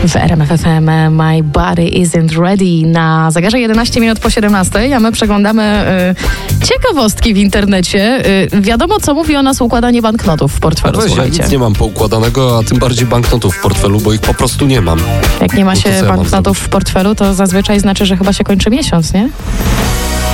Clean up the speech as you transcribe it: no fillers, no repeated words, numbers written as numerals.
W RMF FM My Body Isn't Ready na zegarze 11 minut po 17, a my przeglądamy ciekawostki w internecie. Wiadomo, co mówi o nas układanie banknotów w portfelu, Ja nic nie mam poukładanego, a tym bardziej banknotów w portfelu, bo ich po prostu nie mam. Jak nie ma się banknotów w portfelu, to zazwyczaj znaczy, że chyba się kończy miesiąc, nie?